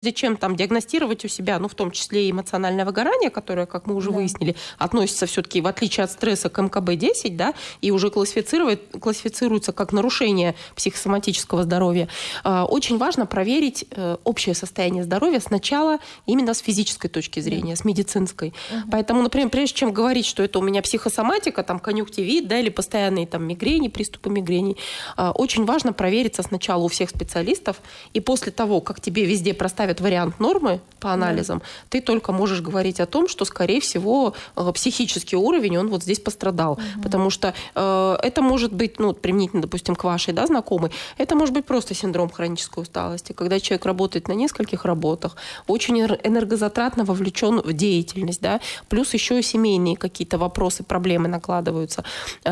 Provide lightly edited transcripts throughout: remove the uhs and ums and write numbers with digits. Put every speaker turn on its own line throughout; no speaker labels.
чем там диагностировать у себя, ну, в том числе и эмоциональное выгорание, которое, как мы уже выяснили, относится все-таки, в отличие от стресса, к МКБ-10, да, и уже классифицируется как нарушение психосоматического здоровья. Очень важно проверить общее состояние здоровья сначала именно с физической точки зрения, с медицинской. Поэтому, например, прежде чем говорить, что это у меня психосоматика, там, конъюнктивит, да, или постоянные там мигрени, приступы мигрени, очень важно провериться сначала у всех специалистов, и после того, как тебе везде проставят вариант нормы по анализам, ты только можешь говорить о том, что, скорее всего, психический уровень, он вот здесь пострадал. Потому что это может быть, ну, применительно, допустим, к вашей, да, знакомой, это может быть просто синдром хронической усталости, когда человек работает на нескольких работах, очень энергозатратно вовлечен в деятельность, да, плюс еще и семейные какие-то вопросы, проблемы накладываются.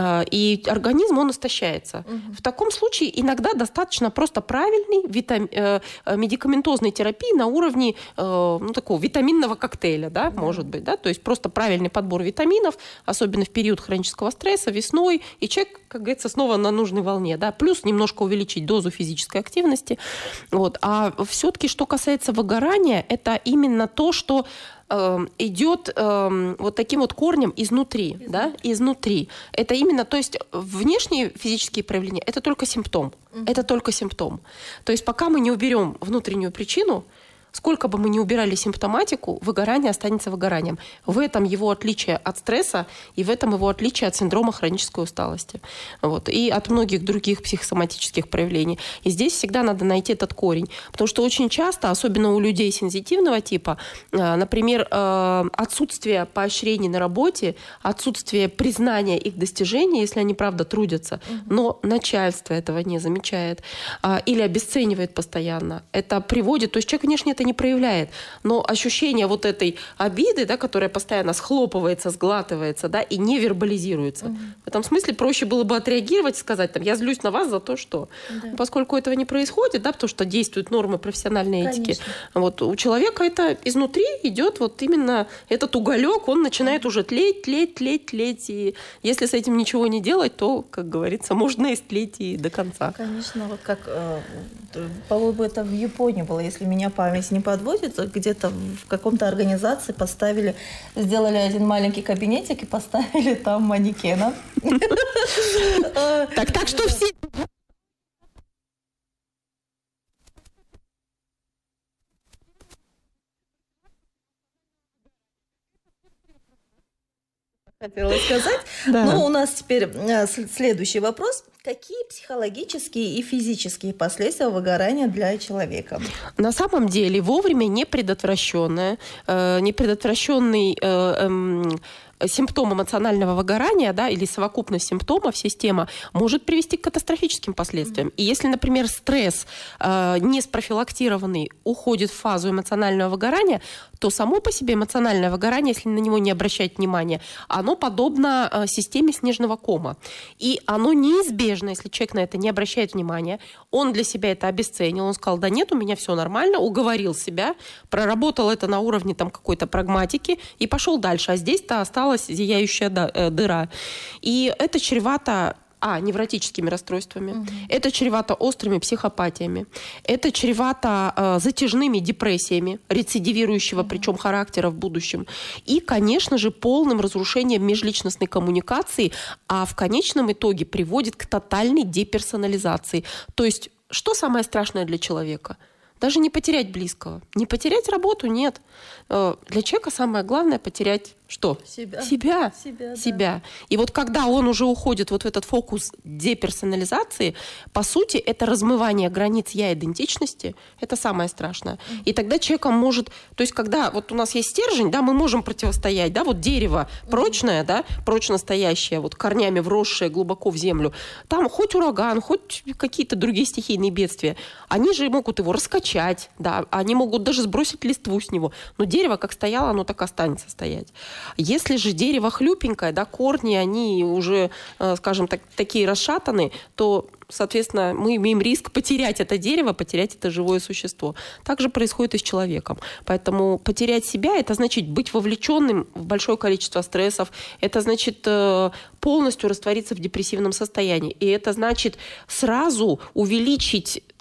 И организм, он истощается. В таком случае иногда достаточно просто правильной медикаментозной терапии на уровне ну, такого витаминного коктейля, да, может быть, да, то есть просто правильный подбор витаминов, особенно в период хронического стресса, весной, и человек, как говорится, снова на нужной волне, да, плюс немножко увеличить дозу физической активности. Вот. А все-таки, что касается выгорания, это именно то, что идет вот таким вот корнем изнутри, да, изнутри. Это именно, то есть внешние физические проявления, это только симптом, это только симптом. То есть пока мы не уберем внутреннюю причину, сколько бы мы ни убирали симптоматику, выгорание останется выгоранием. В этом его отличие от стресса и в этом его отличие от синдрома хронической усталости. Вот. И от многих других психосоматических проявлений. И здесь всегда надо найти этот корень. Потому что очень часто, особенно у людей сензитивного типа, например, отсутствие поощрений на работе, отсутствие признания их достижений, если они, правда, трудятся, но начальство этого не замечает или обесценивает постоянно, это приводит... То есть человек внешне это не проявляет. Но ощущение вот этой обиды, да, которая постоянно схлопывается, сглатывается, да, и не вербализируется. В этом смысле проще было бы отреагировать и сказать, там, я злюсь на вас за то, что... Поскольку этого не происходит, да, потому что действуют нормы профессиональной этики, вот, у человека это изнутри идет вот именно этот уголек, он начинает уже тлеть. И если с этим ничего не делать, то, как говорится, можно истлеть и до конца.
Конечно, вот как, по-моему, это в Японии было, если меня память не подводит, где-то в каком-то организации сделали один маленький кабинетик и поставили там манекена.
Так что все...
Хотела сказать. Но у нас теперь следующий вопрос. Какие психологические и физические последствия выгорания для человека?
На самом деле вовремя непредотвращенный симптом эмоционального выгорания, да, или совокупность симптомов, система, может привести к катастрофическим последствиям. И если, например, стресс не спрофилактированный уходит в фазу эмоционального выгорания, то само по себе эмоциональное выгорание, если на него не обращать внимания, оно подобно системе снежного кома. И оно неизбежно, если человек на это не обращает внимания, он для себя это обесценил, он сказал, да нет, у меня все нормально, уговорил себя, проработал это на уровне там, какой-то прагматики и пошел дальше. А здесь-то осталась зияющая дыра. И это чревато невротическими расстройствами, это чревато острыми психопатиями, это чревато затяжными депрессиями, рецидивирующего, причем характера в будущем, и, конечно же, полным разрушением межличностной коммуникации, а в конечном итоге приводит к тотальной деперсонализации. То есть, что самое страшное для человека? Даже не потерять близкого. Не потерять работу, нет. Для человека самое главное потерять что? Себя. Да. И вот когда он уже уходит вот в этот фокус деперсонализации, по сути, это размывание границ я-идентичности, это самое страшное. И тогда человеком может... То есть когда вот у нас есть стержень, да, мы можем противостоять, да, вот дерево прочное, да, прочно стоящее, вот корнями вросшее глубоко в землю, там хоть ураган, хоть какие-то другие стихийные бедствия, они же могут его раскачать, да, они могут даже сбросить листву с него. Но дерево как стояло, оно так останется стоять. Если же дерево хлюпенькое, да, корни, они уже, скажем так, такие расшатанные, то, соответственно, мы имеем риск потерять это дерево, потерять это живое существо. Так же происходит и с человеком. Поэтому потерять себя – это значит быть вовлеченным в большое количество стрессов, это значит полностью раствориться в депрессивном состоянии. И это значит сразу увеличить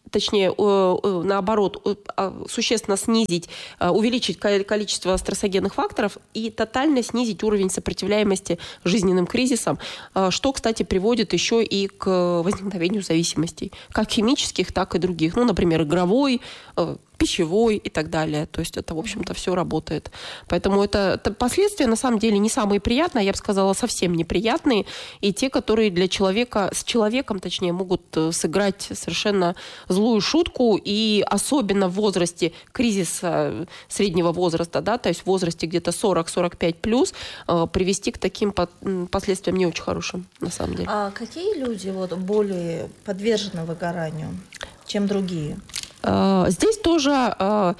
точнее, наоборот, существенно снизить, увеличить количество стрессогенных факторов и тотально снизить уровень сопротивляемости жизненным кризисам, что, кстати, приводит еще и к возникновению зависимостей, как химических, так и других. Ну, например, игровой, пищевой и так далее. То есть это, в общем-то, все работает. Поэтому это последствия, на самом деле, не самые приятные, я бы сказала, совсем неприятные, и те, которые для человека, с человеком, точнее, могут сыграть совершенно злую шутку, и особенно в возрасте кризиса среднего возраста, да, то есть в возрасте где-то 40-45 плюс, привести к таким последствиям не очень хорошим, на самом деле.
А какие люди вот более подвержены выгоранию, чем другие?
Здесь тоже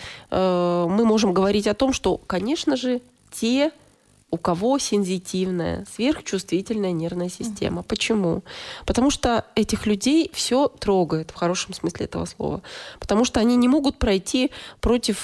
мы можем говорить о том, что, конечно же, те, у кого сензитивная, сверхчувствительная нервная система. Почему? Потому что этих людей все трогает, в хорошем смысле этого слова. Потому что они не могут пройти против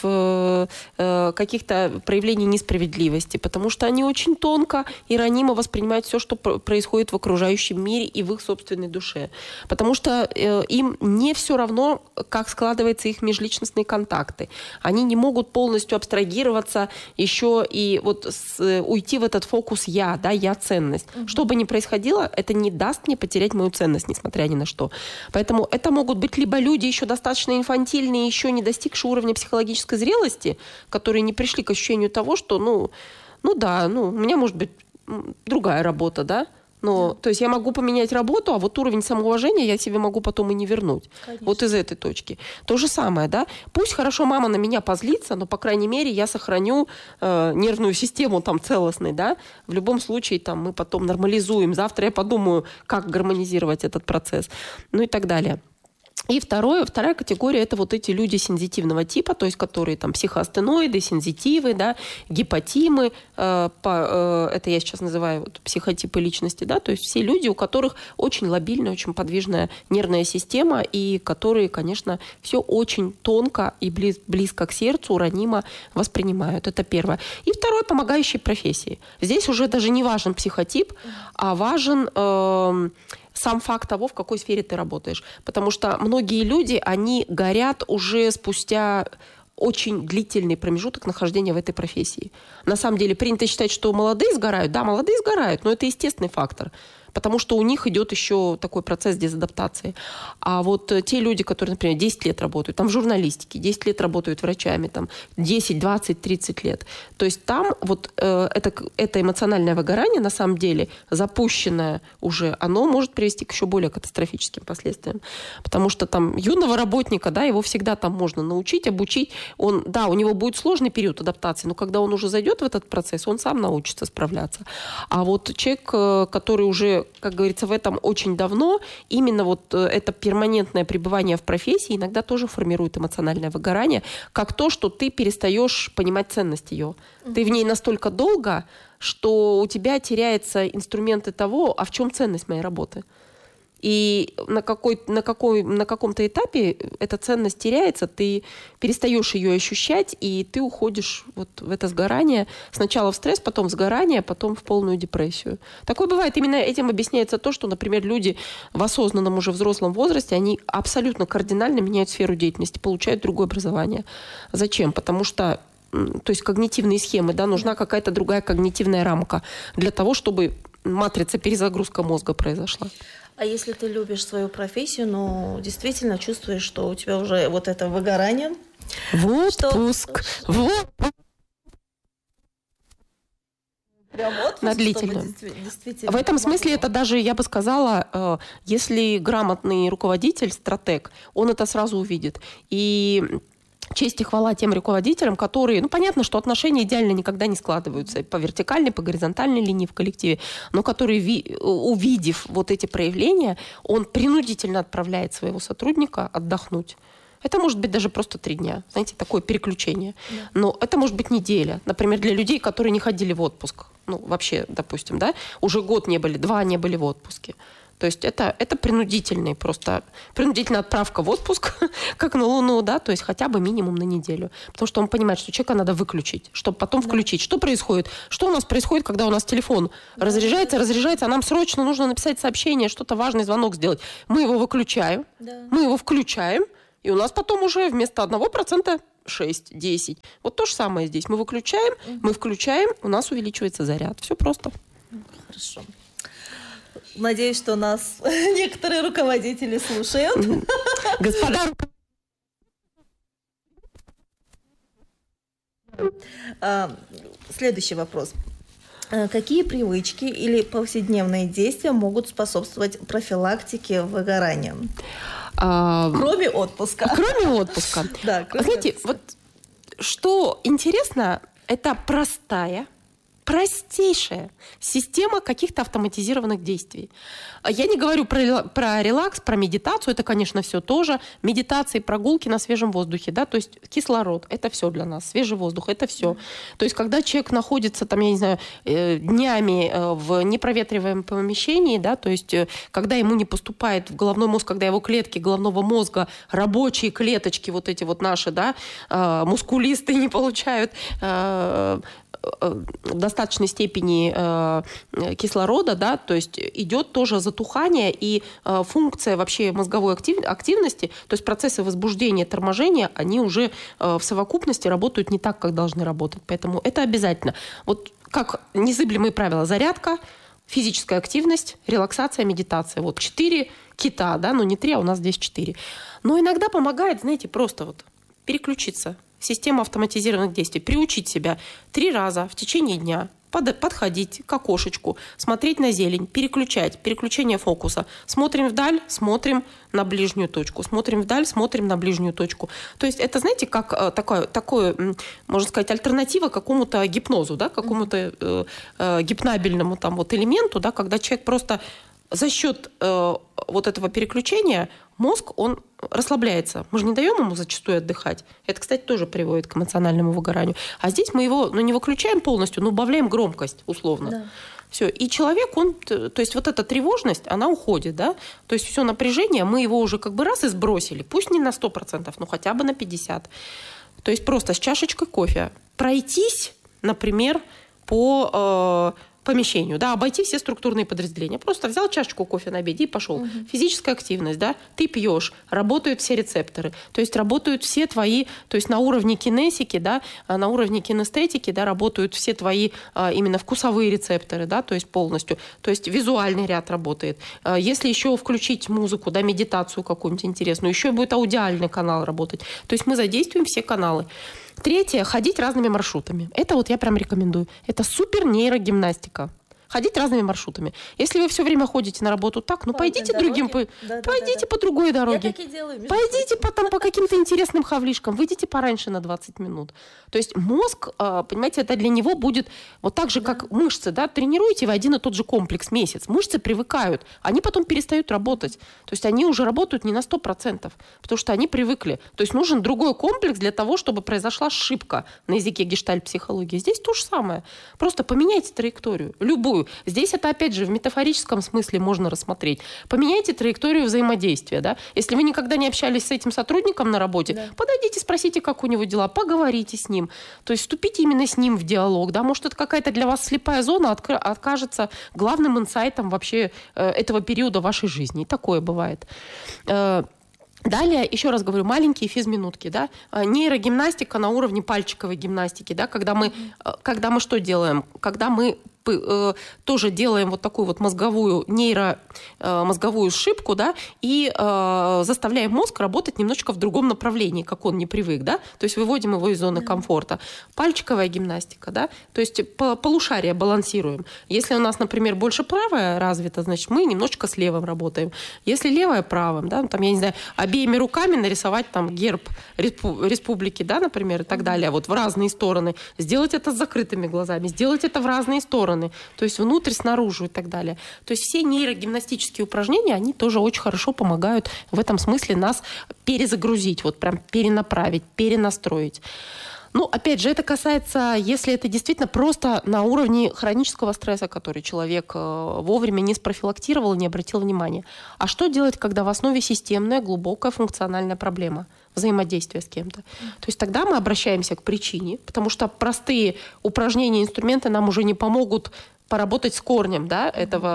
каких-то проявлений несправедливости, потому что они очень тонко и ранимо воспринимают все, что происходит в окружающем мире и в их собственной душе. Потому что им не все равно, как складываются их межличностные контакты. Они не могут полностью абстрагироваться еще и вот уйти в этот фокус «я», да, «я-ценность». Что бы ни происходило, это не даст мне потерять мою ценность, несмотря ни на что. Поэтому это могут быть либо люди еще достаточно инфантильные, еще не достигшие уровня психологической зрелости, которые не пришли к ощущению того, что, у меня может быть другая работа, да, но, то есть я могу поменять работу, а вот уровень самоуважения я себе могу потом и не вернуть. Конечно. Вот из этой точки. То же самое, да. Пусть хорошо мама на меня позлится, но, по крайней мере, я сохраню нервную систему там целостной, да. В любом случае там мы потом нормализуем. Завтра я подумаю, как гармонизировать этот процесс. Ну и так далее. И вторая категория – это вот эти люди сензитивного типа, то есть которые там психоастеноиды, сензитивы, да, гипотимы, это я сейчас называю вот психотипы личности, да, то есть все люди, у которых очень лобильная, очень подвижная нервная система, и которые, конечно, все очень тонко и близко к сердцу, ранимо воспринимают. Это первое. И второе – помогающие профессии. Здесь уже даже не важен психотип, а важен сам факт того, в какой сфере ты работаешь. Потому что многие люди, они горят уже спустя очень длительный промежуток нахождения в этой профессии. На самом деле принято считать, что молодые сгорают. Да, молодые сгорают, но это естественный фактор. Потому что у них идет еще такой процесс дезадаптации. А вот те люди, которые, например, 10 лет работают, там в журналистике, 10 лет работают врачами, там 10, 20, 30 лет. То есть там вот это эмоциональное выгорание, на самом деле, запущенное уже, оно может привести к еще более катастрофическим последствиям. Потому что там юного работника, да, его всегда там можно научить, обучить. У него будет сложный период адаптации, но когда он уже зайдет в этот процесс, он сам научится справляться. А вот человек, который уже, как говорится, в этом очень давно, именно вот это перманентное пребывание в профессии иногда тоже формирует эмоциональное выгорание, как то, что ты перестаешь понимать ценность ее. Ты в ней настолько долго, что у тебя теряются инструменты того, а в чем ценность моей работы. И на каком-то этапе эта ценность теряется, ты перестаешь ее ощущать, и ты уходишь вот в это сгорание. Сначала в стресс, потом в сгорание, потом в полную депрессию. Такое бывает. Именно этим объясняется то, что, например, люди в осознанном уже взрослом возрасте, они абсолютно кардинально меняют сферу деятельности, получают другое образование. Зачем? Потому что то есть когнитивные схемы, да, нужна какая-то другая когнитивная рамка для того, чтобы матрица перезагрузка мозга произошла.
А если ты любишь свою профессию, но действительно чувствуешь, что у тебя уже вот это выгорание?
В отпуск.
Прям отпуск,
на длительную. В этом смысле это даже, я бы сказала, если грамотный руководитель, стратег, он это сразу увидит. И честь и хвала тем руководителям, которые, понятно, что отношения идеально никогда не складываются по вертикальной, по горизонтальной линии в коллективе, но которые, увидев вот эти проявления, он принудительно отправляет своего сотрудника отдохнуть. Это может быть даже просто 3 дня, знаете, такое переключение. Да. Но это может быть неделя. Например, для людей, которые не ходили в отпуск. Вообще, допустим, да, уже год не были, 2 не были в отпуске. То есть это принудительная отправка в отпуск, как на Луну, да, то есть хотя бы минимум на неделю. Потому что он понимает, что человека надо выключить, чтобы потом включить. Что происходит? Что у нас происходит, когда у нас телефон разряжается, а нам срочно нужно написать сообщение, что-то важный звонок сделать. Мы его выключаем, мы его включаем, И у нас потом уже вместо 1% 6-10. Вот то же самое здесь. Мы выключаем, мы включаем, у нас увеличивается заряд. Все просто.
Хорошо. Надеюсь, что нас некоторые руководители слушают.
Господа
Следующий вопрос. Какие привычки или повседневные действия могут способствовать профилактике выгорания? Кроме отпуска.
Кроме отпуска.
Да,
знаете, вот что интересно, это простейшая система каких-то автоматизированных действий. Я не говорю про релакс, про медитацию, это, конечно, все тоже. Медитации, прогулки на свежем воздухе, да, то есть кислород, это все для нас, свежий воздух, это все. То есть когда человек находится, там, я не знаю, днями в непроветриваемом помещении, да, то есть когда ему не поступает в головной мозг, когда его клетки головного мозга, рабочие клеточки, вот эти вот наши, да, мускулистые не получают в достаточной степени кислорода, да, то есть идет тоже затухание и функция вообще мозговой активности, то есть процессы возбуждения, торможения, они уже в совокупности работают не так, как должны работать. Поэтому это обязательно. Вот как незыблемые правила: зарядка, физическая активность, релаксация, медитация. Вот 4 кита, да, ну не 3, а у нас здесь 4. Но иногда помогает, знаете, просто вот переключиться. Система автоматизированных действий. Приучить себя 3 раза в течение дня подходить к окошечку, смотреть на зелень, переключение фокуса. Смотрим вдаль, смотрим на ближнюю точку. Смотрим вдаль, смотрим на ближнюю точку. То есть это, знаете, как такое, можно сказать, альтернатива какому-то гипнозу, да, какому-то гипнабельному там вот элементу, да, когда человек просто за счет вот этого переключения мозг, он расслабляется. Мы же не даем ему зачастую отдыхать. Это, кстати, тоже приводит к эмоциональному выгоранию. А здесь мы его, не выключаем полностью, но убавляем громкость, условно. Да. Все. И человек, то есть вот эта тревожность, она уходит, да? То есть все напряжение, мы его уже как бы раз и сбросили. Пусть не на 100%, но хотя бы на 50%. То есть просто с чашечкой кофе пройтись, например, по помещению, да, обойти все структурные подразделения. Просто взял чашечку кофе на обеде и пошел. Физическая активность, да, ты пьешь, работают все рецепторы, то есть работают все твои, то есть на уровне кинесики, да, на уровне кинестетики, да, работают все твои именно вкусовые рецепторы, да, то есть полностью, то есть визуальный ряд работает. Если еще включить музыку, да, медитацию какую-нибудь интересную, еще будет аудиальный канал работать. То есть мы задействуем все каналы. Третье – ходить разными маршрутами. Это вот я прям рекомендую. Это супер нейрогимнастика. Ходить разными маршрутами. Если вы все время ходите на работу так, пойдите другим, пойдите по другой дороге.
Я так и делаю.
Пойдите по каким-то интересным хавлишкам, выйдите пораньше на 20 минут. То есть мозг, понимаете, это для него будет вот так же, как мышцы, да, тренируете вы один и тот же комплекс месяц, мышцы привыкают, они потом перестают работать. То есть они уже работают не на 100%, потому что они привыкли. То есть нужен другой комплекс для того, чтобы произошла сшибка на языке гештальт-психологии. Здесь то же самое. Просто поменяйте траекторию, любую. Здесь это, опять же, в метафорическом смысле можно рассмотреть. Поменяйте траекторию взаимодействия. Да? Если вы никогда не общались с этим сотрудником на работе, подойдите, спросите, как у него дела, поговорите с ним. То есть вступите именно с ним в диалог. Да? Может, это какая-то для вас слепая зона окажется главным инсайтом вообще этого периода вашей жизни. И такое бывает. Далее, еще раз говорю, маленькие физминутки, да, нейрогимнастика на уровне пальчиковой гимнастики, да, когда мы что делаем? Когда мы тоже делаем вот такую вот мозговую сшибку, да, и заставляем мозг работать немножечко в другом направлении, как он не привык, да, то есть выводим его из зоны комфорта. Пальчиковая гимнастика, да, то есть полушария балансируем. Если у нас, например, больше правая развита, значит, мы немножечко с левым работаем. Если левая правым, да, там, я не знаю, обеими руками нарисовать там герб республики, да, например, и так далее, вот в разные стороны. Сделать это с закрытыми глазами, сделать это в разные стороны. То есть внутрь, снаружи и так далее. То есть все нейрогимнастические упражнения, они тоже очень хорошо помогают в этом смысле нас перезагрузить, вот прям перенаправить, перенастроить. Ну, опять же, это касается, если это действительно просто на уровне хронического стресса, который человек вовремя не спрофилактировал, не обратил внимания. А что делать, когда в основе системная, глубокая функциональная проблема? Взаимодействия с кем-то. То есть тогда мы обращаемся к причине, потому что простые упражнения, инструменты нам уже не помогут поработать с корнем, да,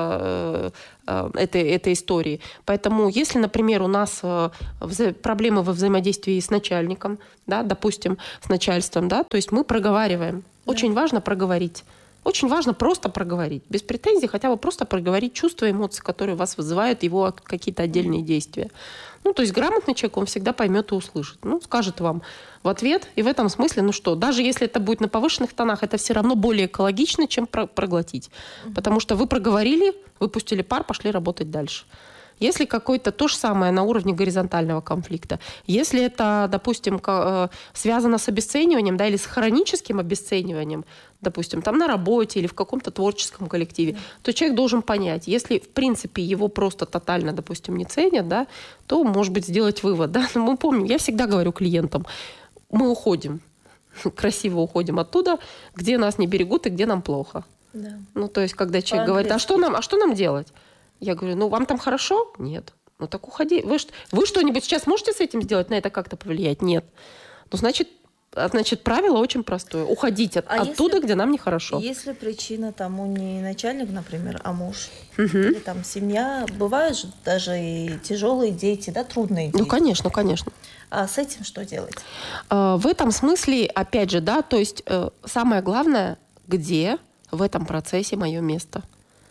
этой истории. Поэтому, если, например, у нас проблемы во взаимодействии с начальником, да, допустим, с начальством, да, то есть мы проговариваем. Очень важно проговорить. Очень важно просто проговорить. Без претензий, хотя бы просто проговорить чувства, эмоции, которые вас вызывают, его какие-то отдельные действия. Ну, то есть грамотный человек, он всегда поймет и услышит. Ну, скажет вам в ответ. И в этом смысле, ну что, даже если это будет на повышенных тонах, это все равно более экологично, чем проглотить. Потому что вы проговорили, выпустили пар, пошли работать дальше. Если какое-то то же самое на уровне горизонтального конфликта, если это, допустим, связано с обесцениванием, да, или с хроническим обесцениванием, допустим, там на работе или в каком-то творческом коллективе, то человек должен понять, если, в принципе, его просто тотально, допустим, не ценят, да, то, может быть, сделать вывод. Да? Мы помним, я всегда говорю клиентам, мы уходим, красиво уходим оттуда, где нас не берегут и где нам плохо. Да. Ну, то есть, когда человек говорит, а что нам делать? Я говорю, ну, вам там хорошо? Нет. Ну, так уходи. Вы что-нибудь сейчас можете с этим сделать, на это как-то повлиять? Нет. Ну, значит, правило очень простое. Уходить оттуда, где нам нехорошо.
Если причина тому не начальник, например, а муж, или там семья, бывают же даже и тяжелые дети, да, трудные дети.
Ну, конечно, конечно.
А с этим что делать?
В этом смысле, опять же, да, то есть самое главное, где в этом процессе мое место.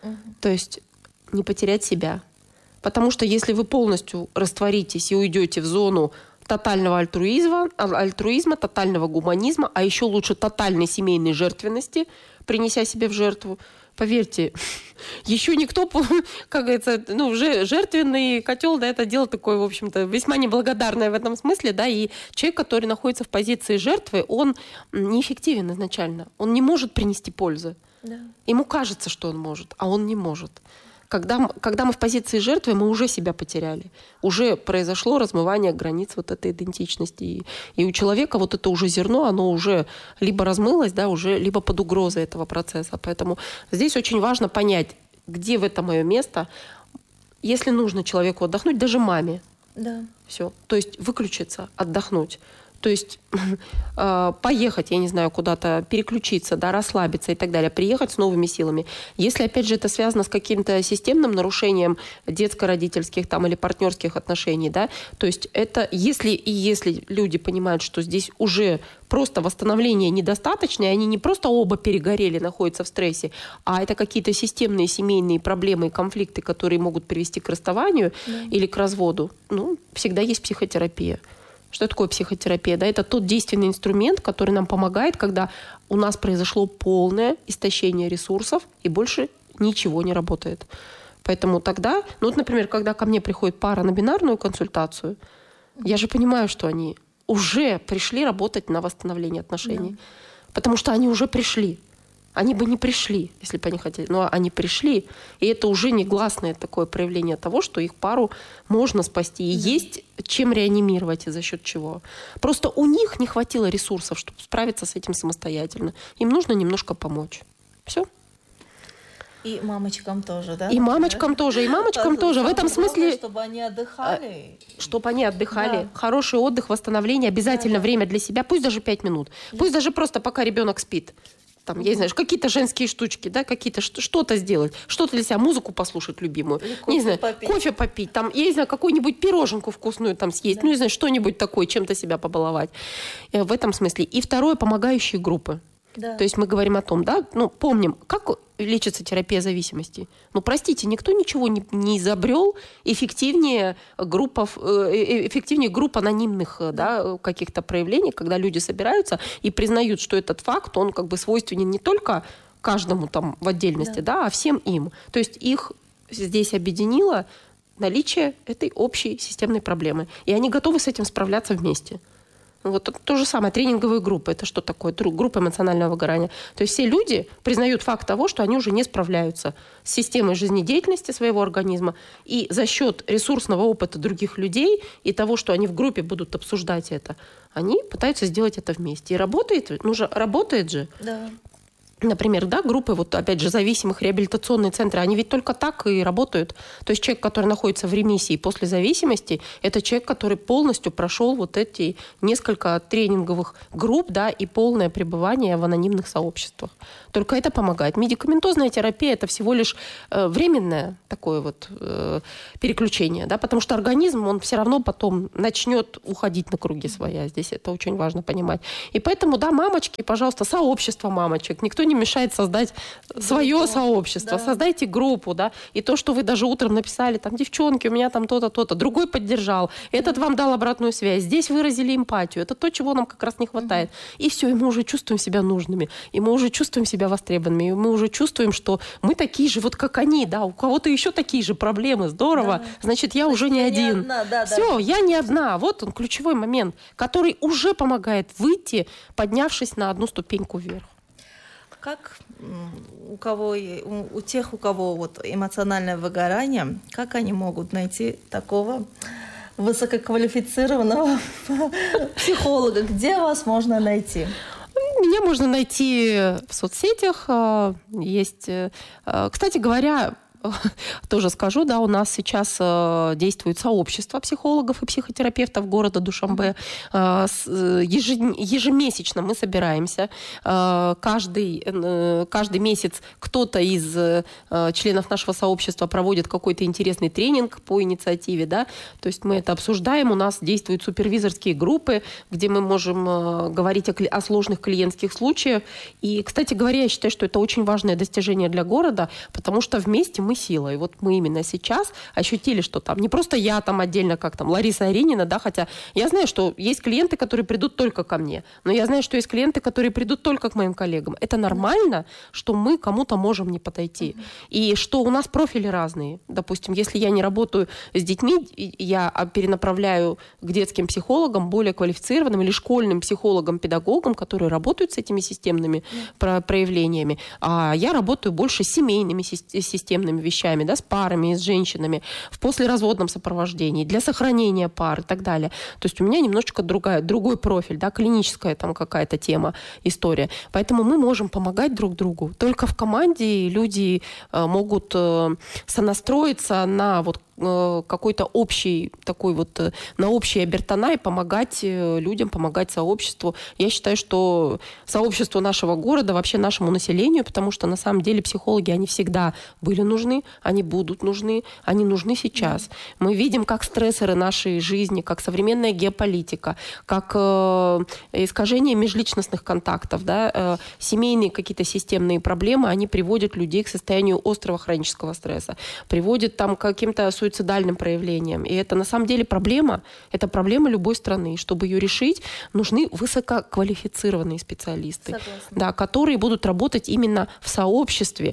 То есть не потерять себя. Потому что если вы полностью растворитесь и уйдете в зону тотального альтруизма, тотального гуманизма, а еще лучше тотальной семейной жертвенности, принеся себя в жертву, поверьте, еще никто, как говорится, ну, жертвенный котел, да, это дело такое, в общем-то, весьма неблагодарное в этом смысле, да, и человек, который находится в позиции жертвы, он неэффективен изначально, он не может принести пользы. Да. Ему кажется, что он может, а он не может. Когда мы в позиции жертвы, мы уже себя потеряли. Уже произошло размывание границ вот этой идентичности. И у человека вот это уже зерно, оно уже либо размылось, да, уже либо под угрозой этого процесса. Поэтому здесь очень важно понять, где в это мое место. Если нужно человеку отдохнуть, даже маме. Да. Все. То есть выключиться, отдохнуть. То есть поехать, я не знаю, куда-то переключиться, да, расслабиться и так далее, приехать с новыми силами. Если, опять же, это связано с каким-то системным нарушением детско-родительских там, или партнерских отношений, да, то есть это если люди понимают, что здесь уже просто восстановления недостаточно, и они не просто оба перегорели, находятся в стрессе, а это какие-то системные семейные проблемы и конфликты, которые могут привести к расставанию или к разводу, ну, всегда есть психотерапия. Что такое психотерапия? Да, это тот действенный инструмент, который нам помогает, когда у нас произошло полное истощение ресурсов и больше ничего не работает. Поэтому тогда, ну вот, например, когда ко мне приходит пара на бинарную консультацию, я же понимаю, что они уже пришли работать на восстановление отношений. Да. Потому что они уже пришли. Они бы не пришли, если бы они хотели. Но они пришли, и это уже негласное такое проявление того, что их пару можно спасти. И есть чем реанимировать и за счет чего. Просто у них не хватило ресурсов, чтобы справиться с этим самостоятельно. Им нужно немножко помочь. Все.
И мамочкам тоже, да?
И мамочкам тоже, и мамочкам тоже. В этом смысле...
Чтобы они отдыхали.
Чтобы они отдыхали. Да. Хороший отдых, восстановление, обязательно время для себя. Пусть даже 5 минут. Пусть даже просто пока ребенок спит. Там, я не знаю, какие-то женские штучки, да, какие-то что-то сделать, что-то для себя, музыку послушать любимую, не знаю, кофе попить, там, я не знаю, какую-нибудь пироженку вкусную там съесть, ну, не знаю, что-нибудь такое, чем-то себя побаловать. В этом смысле. И второе, помогающие группы. Да. То есть мы говорим о том, да, ну, помним, как лечится терапия зависимости. Ну, простите, никто ничего не изобрел эффективнее групп анонимных, да, каких-то проявлений, когда люди собираются и признают, что этот факт, он как бы свойственен не только каждому там в отдельности, да, а всем им. То есть их здесь объединило наличие этой общей системной проблемы. И они готовы с этим справляться вместе. Вот то же самое, тренинговые группы. Это что такое? Группа эмоционального выгорания. То есть все люди признают факт того, что они уже не справляются с системой жизнедеятельности своего организма. И за счет ресурсного опыта других людей и того, что они в группе будут обсуждать это, они пытаются сделать это вместе. И работает, ну же, работает же. Да. Например, да, группы, вот опять же, зависимых реабилитационные центры, они ведь только так и работают. То есть человек, который находится в ремиссии после зависимости, это человек, который полностью прошел вот эти несколько тренинговых групп, да, и полное пребывание в анонимных сообществах. Только это помогает. Медикаментозная терапия – это всего лишь временное такое вот переключение, да, потому что организм, он все равно потом начнет уходить на круги своя. Здесь это очень важно понимать. И поэтому, да, мамочки, пожалуйста, сообщество мамочек. Никто не мешает создать свое сообщество. Да. Создайте группу, да. И то, что вы даже утром написали, там, девчонки, у меня там то-то, то-то, другой поддержал, этот вам дал обратную связь, здесь выразили эмпатию. Это то, чего нам как раз не хватает. И все, и мы уже чувствуем себя нужными, и мы уже чувствуем себя востребованными, и мы уже чувствуем, что мы такие же, вот как они, да, у кого-то еще такие же проблемы, здорово, да. Значит, я уже не один. Все, я не одна. Вот он, ключевой момент, который уже помогает выйти, поднявшись на одну ступеньку вверх.
Как у тех, у кого вот эмоциональное выгорание, как они могут найти такого высококвалифицированного психолога? Где вас можно найти?
Меня можно найти в соцсетях. Есть, кстати говоря, тоже скажу, да, у нас сейчас действует сообщество психологов и психотерапевтов города Душанбе. Ежемесячно мы собираемся. Каждый месяц кто-то из членов нашего сообщества проводит какой-то интересный тренинг по инициативе, да, то есть мы это обсуждаем. У нас действуют супервизорские группы, где мы можем говорить о сложных клиентских случаях. И, кстати говоря, я считаю, что это очень важное достижение для города, потому что вместе мы сила. И вот мы именно сейчас ощутили, что там не просто я там отдельно, как там Лариса Аринина, да, хотя я знаю, что есть клиенты, которые придут только ко мне, но я знаю, что есть клиенты, которые придут только к моим коллегам. Это нормально, что мы кому-то можем не подойти. И что у нас профили разные. Допустим, если я не работаю с детьми, я перенаправляю к детским психологам, более квалифицированным, или школьным психологам-педагогам, которые работают с этими системными проявлениями. А я работаю больше с семейными системными вещами, да, с парами, с женщинами, в послеразводном сопровождении, для сохранения пар и так далее. То есть у меня немножечко другой профиль, да, клиническая там какая-то тема, история. Поэтому мы можем помогать друг другу. Только в команде люди могут сонастроиться на вот какой-то общий такой вот, на общий обертона и помогать людям, помогать сообществу. Я считаю, что сообществу нашего города, вообще нашему населению, потому что на самом деле психологи, они всегда были нужны, они будут нужны, они нужны сейчас. Мы видим, как стрессоры нашей жизни, как современная геополитика, как искажение межличностных контактов, да, семейные какие-то системные проблемы, они приводят людей к состоянию острого хронического стресса, приводят там к каким-то суицидальным проявлениям. И это на самом деле проблема, это проблема любой страны. Чтобы ее решить, нужны высококвалифицированные специалисты, да, которые будут работать именно в сообществе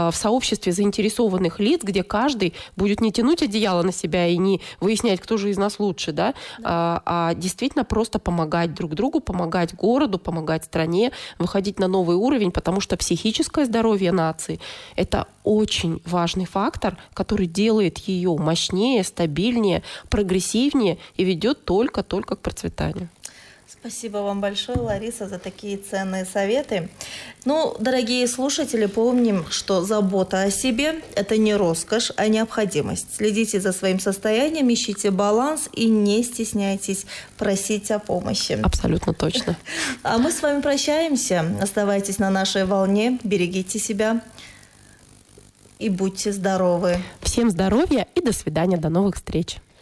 заинтересованных лиц, где каждый будет не тянуть одеяло на себя и не выяснять, кто же из нас лучше, да, а действительно просто помогать друг другу, помогать городу, помогать стране, выходить на новый уровень, потому что психическое здоровье нации – это очень важный фактор, который делает ее мощнее, стабильнее, прогрессивнее и ведет только к процветанию.
Спасибо вам большое, Лариса, за такие ценные советы. Ну, дорогие слушатели, помним, что забота о себе – это не роскошь, а необходимость. Следите за своим состоянием, ищите баланс и не стесняйтесь просить о помощи.
Абсолютно точно.
А мы с вами прощаемся. Оставайтесь на нашей волне, берегите себя и будьте здоровы.
Всем здоровья и до свидания, до новых встреч.